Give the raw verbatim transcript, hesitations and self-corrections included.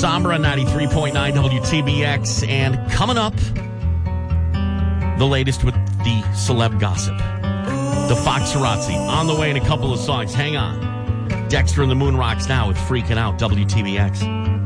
Sombra, ninety-three point nine W T B X. And coming up, the latest with the celeb gossip. The Foxerazzi on the way in a couple of songs. Hang on. Dexter and the Moon Rocks now with Freaking Out, W T B X.